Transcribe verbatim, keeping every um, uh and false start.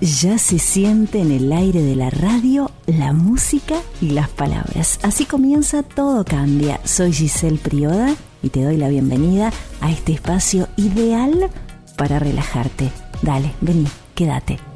Ya se siente en el aire de la radio la música y las palabras. Así comienza Todo Cambia. Soy Giselle Prioda y te doy la bienvenida a este espacio ideal para relajarte. Dale, vení, quédate.